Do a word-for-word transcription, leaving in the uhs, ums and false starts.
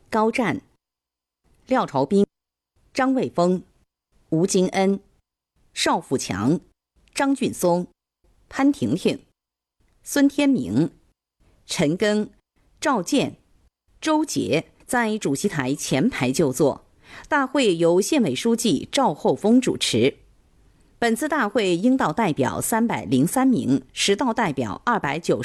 高湛、廖朝斌、张卫峰、吴金恩、邵富强、张俊松、潘婷婷、孙天明、陈庚、赵健、周杰在主席台前排就座。大会由县委书记赵厚丰主持。本次大会应到代表三百零三名，实到代表二百九十。